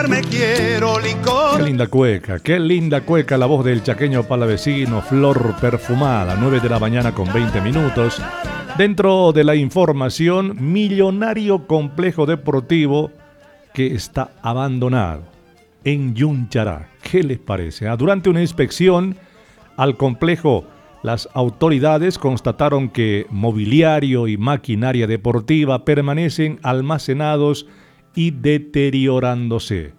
Me quiero licor. Qué linda cueca, la voz del chaqueño palavecino, Flor Perfumada, 9 de la mañana con 20 minutos. Dentro de la información, millonario complejo deportivo que está abandonado en Yunchara. ¿Qué les parece? Durante una inspección al complejo, las autoridades constataron que mobiliario y maquinaria deportiva permanecen almacenados y deteriorándose.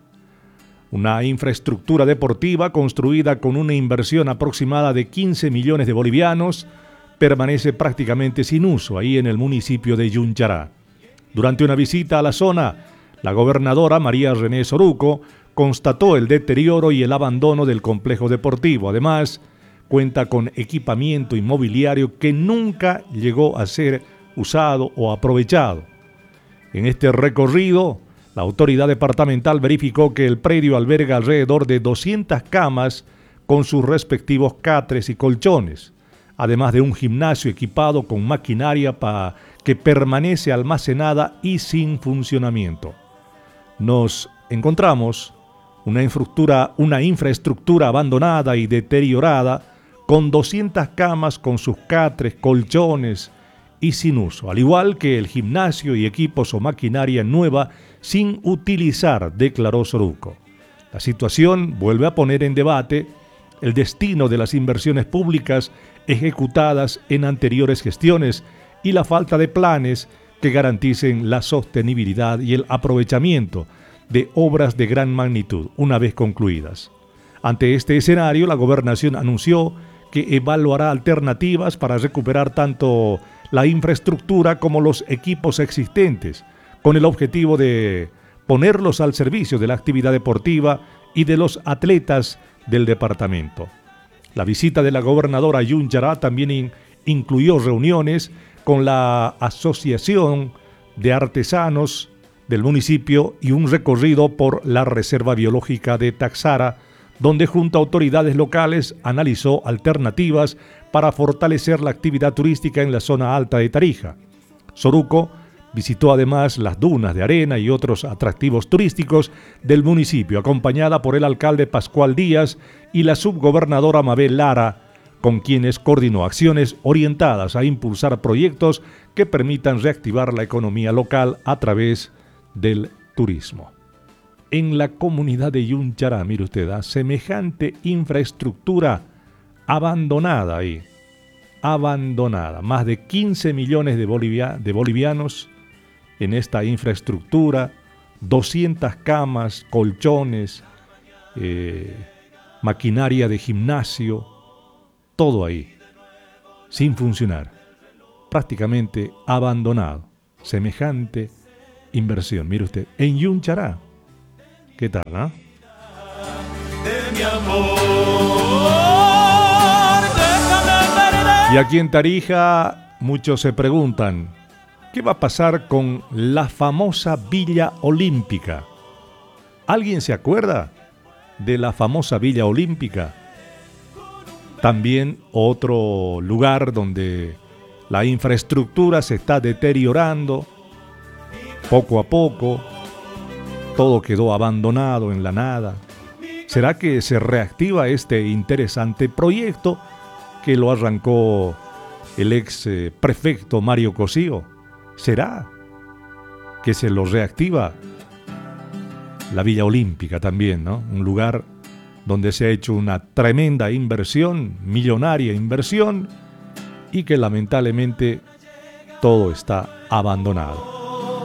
Una infraestructura deportiva construida con una inversión aproximada de 15 millones de bolivianos permanece prácticamente sin uso ahí en el municipio de Yunchara. Durante una visita a la zona, la gobernadora María René Soruco constató el deterioro y el abandono del complejo deportivo. Además, cuenta con equipamiento inmobiliario que nunca llegó a ser usado o aprovechado. En este recorrido, la autoridad departamental verificó que el predio alberga alrededor de 200 camas con sus respectivos catres y colchones, además de un gimnasio equipado con maquinaria que permanece almacenada y sin funcionamiento. Nos encontramos una infraestructura abandonada y deteriorada con 200 camas con sus catres, colchones y sin uso, al igual que el gimnasio y equipos o maquinaria nueva sin utilizar, declaró Soruco. La situación vuelve a poner en debate el destino de las inversiones públicas ejecutadas en anteriores gestiones y la falta de planes que garanticen la sostenibilidad y el aprovechamiento de obras de gran magnitud una vez concluidas. Ante este escenario, la gobernación anunció que evaluará alternativas para recuperar tanto la infraestructura como los equipos existentes, con el objetivo de ponerlos al servicio de la actividad deportiva y de los atletas del departamento. La visita de la gobernadora a Yunchara también incluyó reuniones con la Asociación de Artesanos del municipio y un recorrido por la Reserva Biológica de Taxara, donde junto a autoridades locales analizó alternativas para fortalecer la actividad turística en la zona alta de Tarija. Soruco visitó además las dunas de arena y otros atractivos turísticos del municipio, acompañada por el alcalde Pascual Díaz y la subgobernadora Mabel Lara, con quienes coordinó acciones orientadas a impulsar proyectos que permitan reactivar la economía local a través del turismo. En la comunidad de Yunchara, mire usted, semejante infraestructura abandonada ahí, abandonada. Más de 15 millones de bolivianos en esta infraestructura, 200 camas, colchones, maquinaria de gimnasio, todo ahí, sin funcionar, prácticamente abandonado. Semejante inversión, mire usted, en Yunchara. ¿Qué tal, ah? Y aquí en Tarija muchos se preguntan, ¿qué va a pasar con la famosa Villa Olímpica? ¿Alguien se acuerda de la famosa Villa Olímpica? También otro lugar donde la infraestructura se está deteriorando poco a poco. Todo quedó abandonado en la nada. ¿Será que se reactiva este interesante proyecto que lo arrancó el ex prefecto Mario Cosío? ¿Será que se lo reactiva? La Villa Olímpica también, ¿no? Un lugar donde se ha hecho una tremenda inversión, millonaria inversión, y que lamentablemente todo está abandonado.